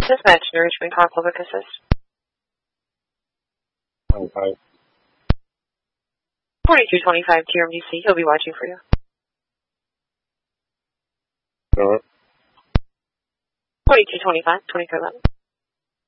Dispatch to Richmond Car Public Assist. Okay. 4225 TRMDC. He'll be watching for you. All right. 4225, 2311.